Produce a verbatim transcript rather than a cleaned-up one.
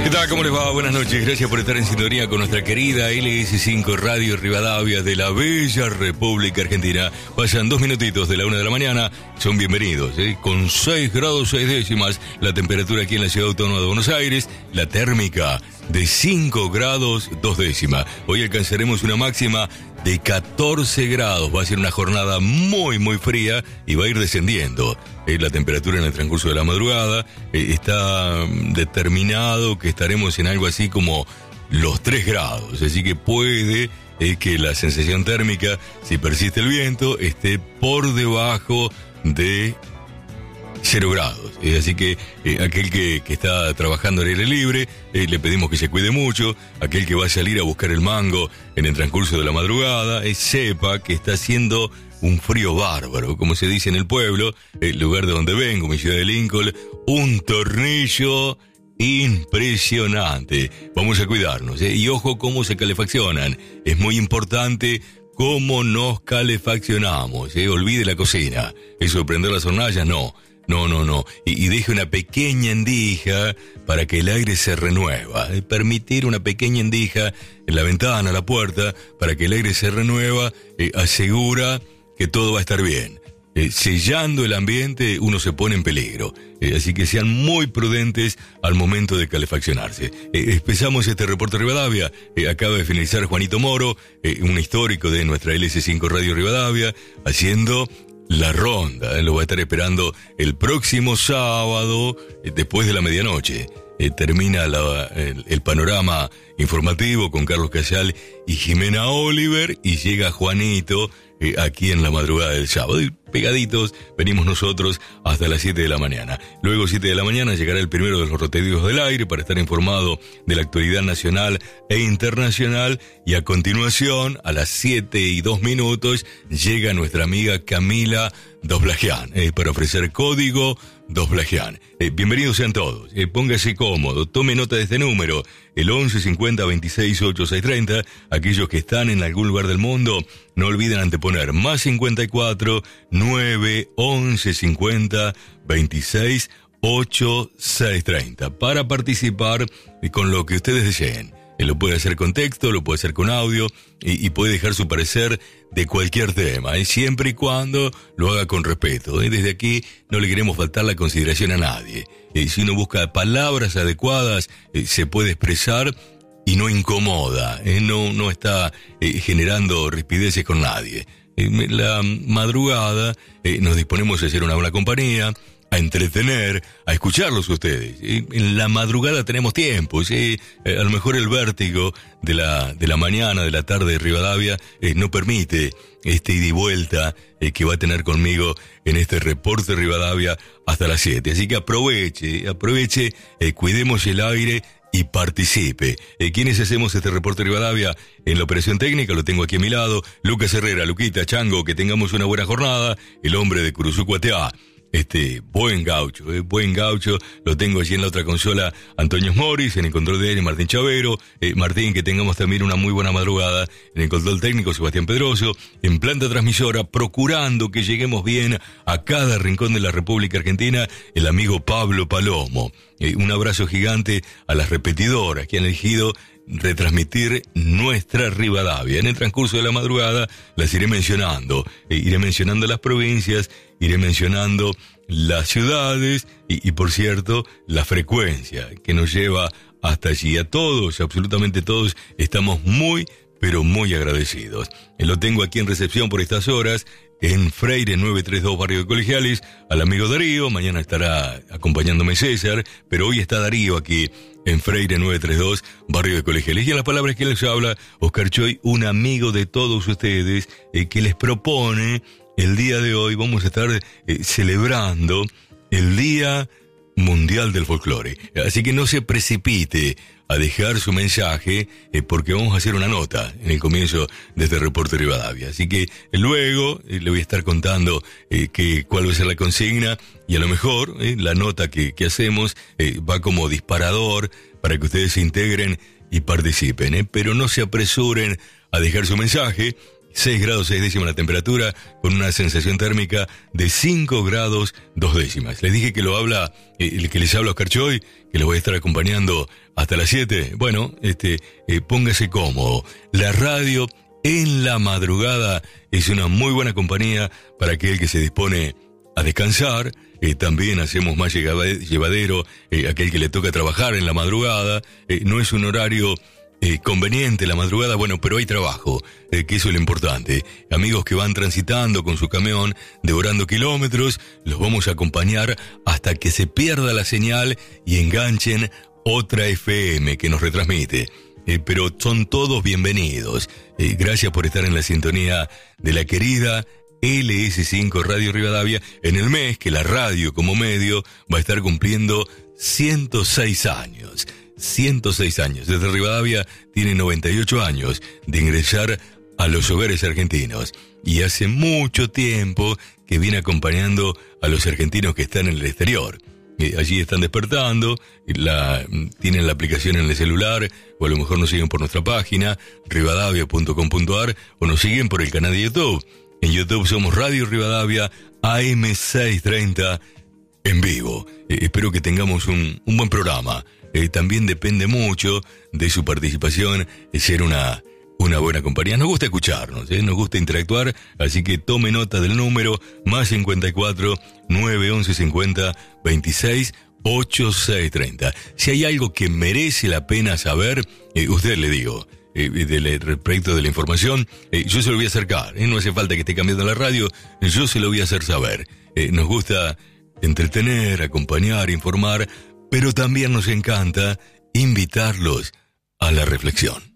¿Qué tal? ¿Cómo les va? Buenas noches. Gracias por estar en sintonía con nuestra querida L S cinco Radio Rivadavia de la bella República Argentina. Pasan dos minutitos de la una de la mañana. Son bienvenidos, ¿eh? Con seis grados seis décimas la temperatura aquí en la Ciudad Autónoma de Buenos Aires. La térmica de cinco grados dos décimas. Hoy alcanzaremos una máxima de catorce grados. Va a ser una jornada muy, muy fría y va a ir descendiendo. Eh, la temperatura en el transcurso de la madrugada eh, está determinado que estaremos en algo así como los tres grados. Así que puede eh, que la sensación térmica, si persiste el viento, esté por debajo de cero grados. Eh, así que eh, aquel que, que está trabajando al aire libre, eh, le pedimos que se cuide mucho. Aquel que va a salir a buscar el mango en el transcurso de la madrugada, eh, sepa que está haciendo un frío bárbaro, como se dice en el pueblo, el lugar de donde vengo, mi ciudad de Lincoln, un tornillo impresionante. Vamos a cuidarnos, ¿eh? Y ojo cómo se calefaccionan. Es muy importante cómo nos calefaccionamos, ¿eh? Olvide la cocina. Eso de prender las hornallas, no. No, no, no. Y, y deje una pequeña endija para que el aire se renueva. ¿eh? Permitir una pequeña endija en la ventana, la puerta, para que el aire se renueva, eh, asegura que todo va a estar bien. Eh, sellando el ambiente, uno se pone en peligro. Eh, así que sean muy prudentes al momento de calefaccionarse. Eh, empezamos este reporte Rivadavia. Eh, acaba de finalizar Juanito Moro, eh, un histórico de nuestra L S cinco Radio Rivadavia, haciendo la ronda. Eh, lo va a estar esperando el próximo sábado, eh, después de la medianoche. Eh, termina la, el, el panorama informativo con Carlos Casal y Jimena Oliver, y llega Juanito eh, aquí en la madrugada del sábado. Y pegaditos venimos nosotros hasta las siete de la mañana. Luego, siete de la mañana, llegará el primero de los rotativos del aire para estar informado de la actualidad nacional e internacional. Y a continuación, a las siete y dos minutos, llega nuestra amiga Camila Doblajian eh, para ofrecer código Doblajian. Eh, bienvenidos sean todos. Eh, póngase cómodo, tome nota de este número, el once cincuenta veintiséis ochenta y seis treinta. Aquellos que están en algún lugar del mundo, no olviden anteponer más cincuenta y cuatro nueve once cincuenta veintiséis ochenta y seis treinta para participar con lo que ustedes deseen. Él lo puede hacer con texto, lo puede hacer con audio y, y puede dejar su parecer de cualquier tema, ¿eh? Siempre y cuando lo haga con respeto. ¿eh? Desde aquí no le queremos faltar la consideración a nadie. Eh, si uno busca palabras adecuadas, eh, se puede expresar y no incomoda, ¿eh? no, no está eh, generando rispideces con nadie. En la madrugada eh, nos disponemos a hacer una buena compañía, a entretener, a escucharlos ustedes. En la madrugada tenemos tiempo, ¿sí? Eh, a lo mejor el vértigo de la de la mañana, de la tarde de Rivadavia, eh, no permite este ida y vuelta eh, que va a tener conmigo en este reporte Rivadavia hasta las siete. Así que aproveche, aproveche, eh, cuidemos el aire y participe. Eh, ¿Quiénes hacemos este reporte Rivadavia? En la operación técnica lo tengo aquí a mi lado, Lucas Herrera, Luquita, Chango, que tengamos una buena jornada, el hombre de Curuzucuateá. Este, buen gaucho, eh, buen gaucho, lo tengo allí en la otra consola, Antonio Moris, en el control de aire, Martín Chavero, eh, Martín, que tengamos también una muy buena madrugada, en el control técnico, Sebastián Pedroso, en planta transmisora, procurando que lleguemos bien a cada rincón de la República Argentina, el amigo Pablo Palomo. Eh, un abrazo gigante a las repetidoras que han elegido retransmitir nuestra Rivadavia. En el transcurso de la madrugada las iré mencionando, eh, iré mencionando las provincias, iré mencionando las ciudades y, y por cierto, la frecuencia que nos lleva hasta allí. A todos, absolutamente todos, estamos muy, pero muy agradecidos. Eh, lo tengo aquí en recepción por estas horas, en Freire novecientos treinta y dos, barrio de Colegiales, al amigo Darío. Mañana estará acompañándome César, pero hoy está Darío aquí en Freire novecientos treinta y dos, barrio de Colegiales. Y en las palabras que les habla, Oscar Choy, un amigo de todos ustedes, eh, que les propone el día de hoy. Vamos a estar eh, celebrando el Día Mundial del Folclore. Así que no se precipite a dejar su mensaje, eh, porque vamos a hacer una nota en el comienzo de este reporte Rivadavia. Así que eh, luego eh, le voy a estar contando eh, que, cuál va a ser la consigna, y a lo mejor eh, la nota que, que hacemos eh, va como disparador para que ustedes se integren y participen. Eh, pero no se apresuren a dejar su mensaje. seis grados seis décimas la temperatura, con una sensación térmica de cinco grados dos décimas. Les dije que lo habla, eh, el que les habla Oscar Choy, que los voy a estar acompañando hasta las siete. Bueno, este, eh, póngase cómodo. La radio en la madrugada es una muy buena compañía para aquel que se dispone a descansar. Eh, también hacemos más llevadero eh, aquel que le toca trabajar en la madrugada. Eh, no es un horario eh, conveniente la madrugada, bueno, pero hay trabajo, eh, que eso es lo importante. Amigos que van transitando con su camión, devorando kilómetros, los vamos a acompañar hasta que se pierda la señal y enganchen otra F M que nos retransmite. Eh, pero son todos bienvenidos. Eh, gracias por estar en la sintonía de la querida L S cinco Radio Rivadavia en el mes que la radio como medio va a estar cumpliendo ciento seis años. ciento seis años. Desde Rivadavia tiene noventa y ocho años de ingresar a los hogares argentinos. Y hace mucho tiempo que viene acompañando a los argentinos que están en el exterior. Eh, allí están despertando, la, tienen la aplicación en el celular, o a lo mejor nos siguen por nuestra página, rivadavia punto com punto a r, o nos siguen por el canal de YouTube. En YouTube somos Radio Rivadavia A M seiscientos treinta en vivo. Eh, espero que tengamos un, un buen programa. Eh, también depende mucho de su participación, de ser una, una buena compañía. Nos gusta escucharnos, eh, nos gusta interactuar, así que tome nota del número más cincuenta y cuatro, nueve once cincuenta, veintiséis, ochenta y seis treinta. Si hay algo que merece la pena saber, eh, usted le digo, eh, de, respecto de la información, eh, yo se lo voy a acercar, eh, no hace falta que esté cambiando la radio, yo se lo voy a hacer saber. Eh, nos gusta entretener, acompañar, informar, pero también nos encanta invitarlos a la reflexión.